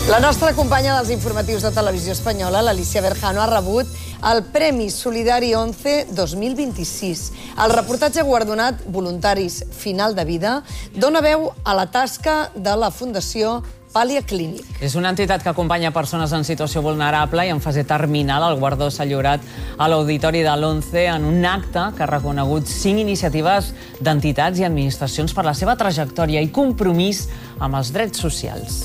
La nostra companya dels informatius de Televisió Espanyola, l'Alicia Berjano, ha rebut el Premi Solidari 11 2026. El reportatge guardonat Voluntaris Final de Vida dona veu a la tasca de la Fundació Pàlia Clínic. És una entitat que acompanya persones en situació vulnerable i en fase terminal. El guardó s'ha lliurat a l'Auditori de l'11 en un acte que ha reconegut 5 iniciatives d'entitats i administracions per la seva trajectòria i compromís amb els drets socials.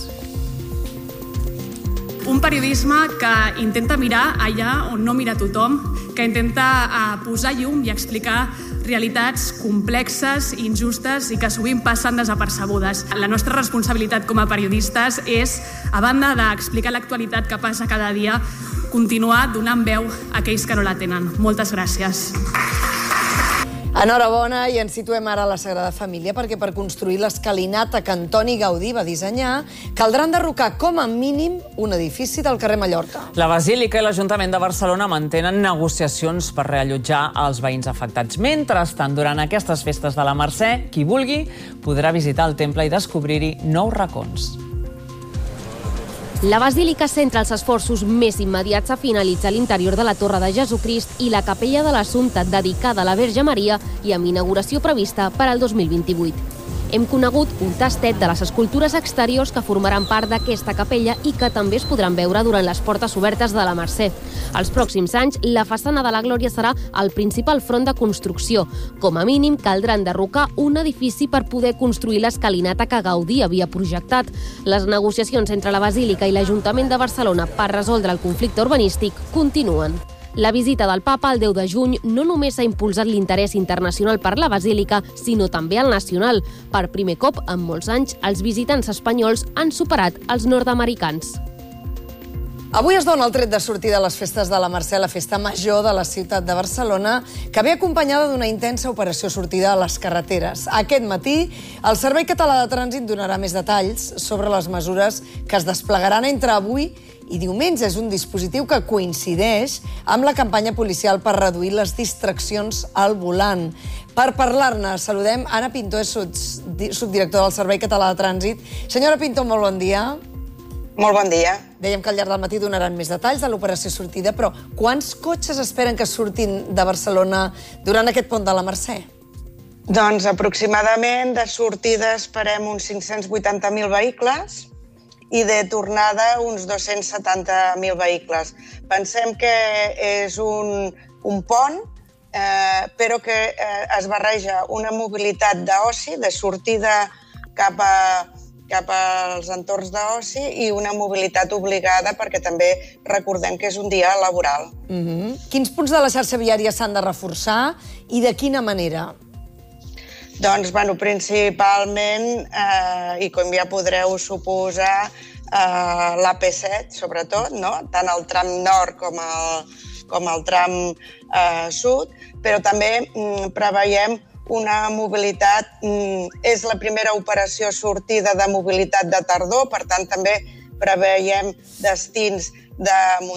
Un periodisme que intenta mirar allà on no mira tothom, que intenta posar llum i explicar realitats complexes, injustes i que sovint passen desapercebudes. La nostra responsabilitat com a periodistes és, a banda d'explicar l'actualitat que passa cada dia, continuar donant veu a aquells que no la tenen. Moltes gràcies. Enhorabona, i ens situem ara a la Sagrada Família perquè per construir l'escalinata que Antoni Gaudí va dissenyar caldrà enderrocar com a mínim un edifici del carrer Mallorca. La Basílica i l'Ajuntament de Barcelona mantenen negociacions per reallotjar els veïns afectats. Mentrestant, durant aquestes festes de la Mercè, qui vulgui podrà visitar el temple i descobrir-hi nous racons. La Basílica centra els esforços més immediats a finalitzar l'interior de la Torre de Jesucrist i la Capella de l'Assumpte, dedicada a la Verge Maria i amb inauguració prevista per al 2028. Hem conegut un tastet de les escultures exteriors que formaran part d'aquesta capella i que també es podran veure durant les portes obertes de la Mercè. Els pròxims anys, la façana de la Glòria serà el principal front de construcció. Com a mínim, caldrà enderrocar un edifici per poder construir l'escalinata que Gaudí havia projectat. Les negociacions entre la Basílica i l'Ajuntament de Barcelona per resoldre el conflicte urbanístic continuen. La visita del papa el 10 de juny no només ha impulsat l'interès internacional per la Basílica, sinó també el nacional. Per primer cop en molts anys, els visitants espanyols han superat els nord-americans. Avui es dona el tret de sortida a les festes de la Mercè, la festa major de la ciutat de Barcelona, que ve acompanyada d'una intensa operació sortida a les carreteres. Aquest matí, el Servei Català de Trànsit donarà més detalls sobre les mesures que es desplegaran entre avui i diumenge. És un dispositiu que coincideix amb la campanya policial per reduir les distraccions al volant. Per parlar-ne, saludem Anna Pinto, és subdirectora del Servei Català de Trànsit. Senyora Pinto, molt bon dia. Molt bon dia. Dèiem que al llarg del matí donaran més detalls de l'operació sortida, però quants cotxes esperen que surtin de Barcelona durant aquest pont de la Mercè? Doncs aproximadament de sortida esperem uns 580.000 vehicles i de tornada uns 270.000 vehicles. Pensem que és un pont, però que es barreja una mobilitat d'oci, de sortida cap als entorns d'oci i una mobilitat obligada perquè també recordem que és un dia laboral. Quins punts de la xarxa viària s'han de reforçar i de quina manera? Doncs, principalment, i com ja podreu suposar, l'AP7, sobretot, tant el tram nord com el tram sud, però també preveiem una mobilitat, és la primera operació sortida de mobilitat de tardor, per tant també preveiem destins de muntanya